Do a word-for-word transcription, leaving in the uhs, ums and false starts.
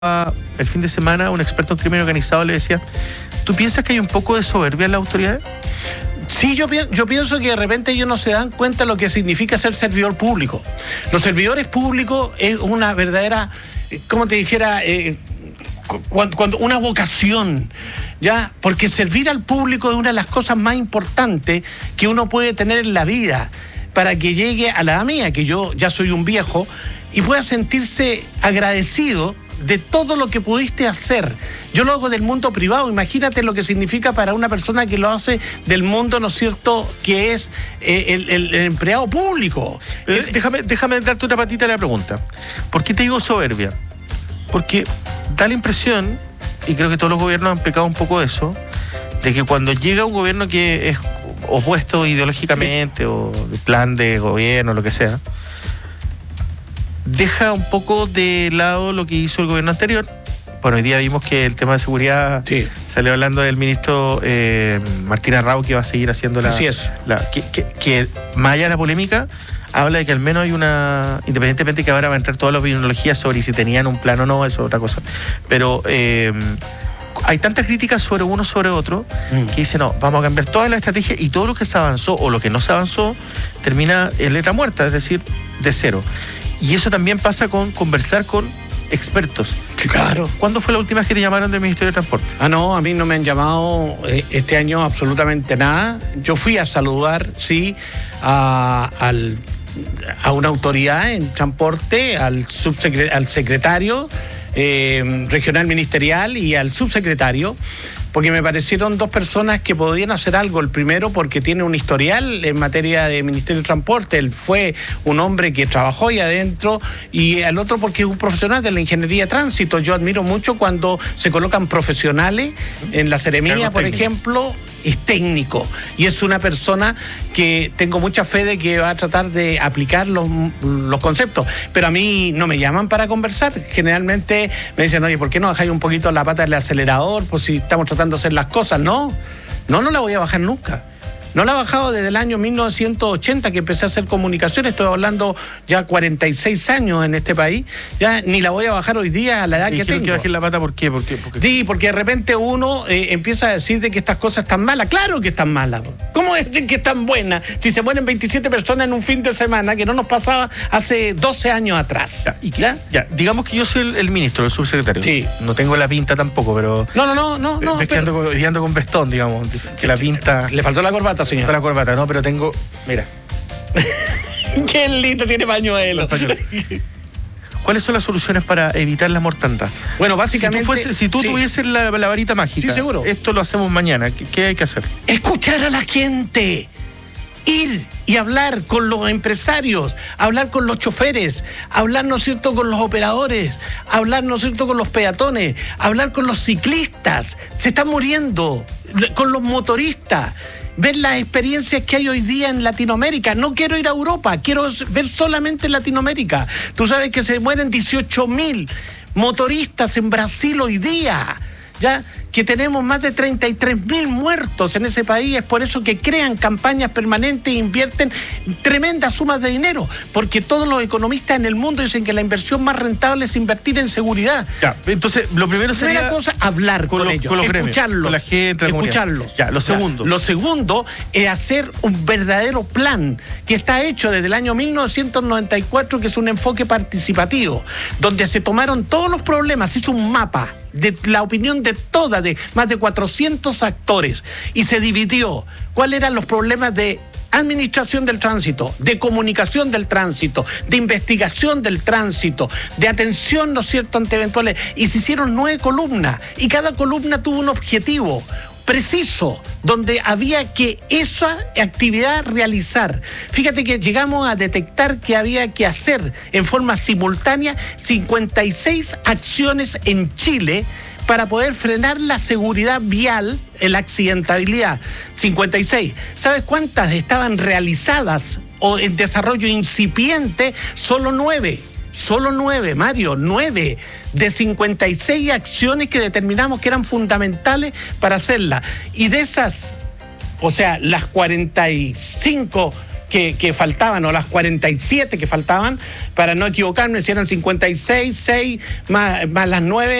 el fin de semana un experto en crimen organizado le decía, ¿tú piensas que hay un poco de soberbia en las autoridades? Sí, yo, yo pienso que de repente ellos no se dan cuenta de lo que significa ser servidor público. Los servidores públicos es una verdadera, como te dijera, eh, cuando, cuando una vocación, ¿ya? Porque servir al público es una de las cosas más importantes que uno puede tener en la vida para que llegue a la edad mía, que yo ya soy un viejo, y pueda sentirse agradecido de todo lo que pudiste hacer. Yo lo hago del mundo privado, imagínate lo que significa para una persona que lo hace del mundo, ¿no es cierto?, que es eh, el, el, el empleado público. Es... Déjame, déjame darte una patita a la pregunta. ¿Por qué te digo soberbia? Porque da la impresión, y creo que todos los gobiernos han pecado un poco de eso, de que cuando llega un gobierno que es opuesto ideológicamente, o de plan de gobierno, lo que sea, deja un poco de lado lo que hizo el gobierno anterior. Bueno, hoy día vimos que el tema de seguridad, sí, salió hablando del ministro eh, Martín Arrau, que va a seguir haciendo la... Así es. La, que, que, que más allá de la polémica, habla de que al menos hay una... Independientemente que ahora va a entrar todas las opiniologías sobre si tenían un plan o no, eso es otra cosa. Pero eh, hay tantas críticas sobre uno sobre otro, mm. que dicen, no, vamos a cambiar toda la estrategia, y todo lo que se avanzó o lo que no se avanzó termina en letra muerta, es decir, de cero. Y eso también pasa con conversar con expertos. Claro. ¿Cuándo fue la última vez que te llamaron del Ministerio de Transporte? Ah, no, a mí no me han llamado eh, este año absolutamente nada. Yo fui a saludar, sí, a, al, a una autoridad en transporte, al, subsecre- al secretario eh, regional ministerial y al subsecretario, porque me parecieron dos personas que podían hacer algo. El primero porque tiene un historial en materia de Ministerio de Transporte, él fue un hombre que trabajó ahí adentro, y el otro porque es un profesional de la ingeniería de tránsito. Yo admiro mucho cuando se colocan profesionales en la Seremía, por ejemplo. Es técnico y es una persona que tengo mucha fe de que va a tratar de aplicar los, los conceptos, pero a mí no me llaman para conversar. Generalmente me dicen, oye, ¿por qué no bajáis un poquito la pata del acelerador? Pues si estamos tratando de hacer las cosas. No, no, no la voy a bajar nunca. No la he bajado desde el año mil novecientos ochenta que empecé a hacer comunicaciones. Estoy hablando ya cuarenta y seis años en este país. Ya ni la voy a bajar hoy día a la edad que tengo. ¿Que bajes la pata por qué? ¿Por qué? Porque... Sí, porque de repente uno eh, empieza a decir de que estas cosas están malas. Claro que están malas. ¿Cómo decir que están buenas si se mueren veintisiete personas en un fin de semana que no nos pasaba hace doce años atrás? Ya, y que, ¿ya? Ya, digamos que yo soy el, el ministro, el subsecretario. Sí. No tengo la pinta tampoco, pero... No, no, no, no. no ves que ando, con, ando con vestón, digamos. Que la pinta... Le faltó la corbata, señor. La corbata, no, pero tengo... Mira. Qué lindo, tiene pañuelo. ¿Cuáles son las soluciones para evitar la mortandad? Bueno, básicamente... Si tú, fuese, si tú sí. tuvieses la, la varita mágica, sí, seguro. Esto lo hacemos mañana, ¿qué, qué hay que hacer? Escuchar a la gente. Ir y hablar con los empresarios, hablar con los choferes, hablar, ¿no es cierto?, con los operadores, hablar, ¿no es cierto?, con los peatones, hablar con los ciclistas. Se están muriendo, con los motoristas. Ver las experiencias que hay hoy día en Latinoamérica. No quiero ir a Europa, quiero ver solamente Latinoamérica. Tú sabes que se mueren dieciocho mil motoristas en Brasil hoy día, ¿ya? Que tenemos más de treinta y tres mil muertos en ese país. Es por eso que crean campañas permanentes e invierten tremendas sumas de dinero, porque todos los economistas en el mundo dicen que la inversión más rentable es invertir en seguridad. Ya, entonces lo primero sería... Primera cosa, hablar con, con los, ellos, con los escucharlos, gremios, con la gente, la escucharlos. Ya, lo segundo. Ya, lo segundo es hacer un verdadero plan que está hecho desde el año mil novecientos noventa y cuatro, que es un enfoque participativo, donde se tomaron todos los problemas, hizo un mapa de la opinión de toda, de más de cuatrocientos actores, y se dividió cuáles eran los problemas de administración del tránsito, de comunicación del tránsito, de investigación del tránsito, de atención, ¿no es cierto?, ante eventuales, y se hicieron nueve columnas, y cada columna tuvo un objetivo preciso, donde había que esa actividad realizar. Fíjate que llegamos a detectar que había que hacer en forma simultánea cincuenta y seis acciones en Chile para poder frenar la seguridad vial, la accidentabilidad. cincuenta y seis. ¿Sabes cuántas estaban realizadas o en desarrollo incipiente? Solo nueve. Solo nueve, Mario, nueve de cincuenta y seis acciones que determinamos que eran fundamentales para hacerla. Y de esas, o sea, las cuarenta y cinco que, que faltaban, o las cuarenta y siete que faltaban, para no equivocarme, si eran cincuenta y seis, seis más, más las nueve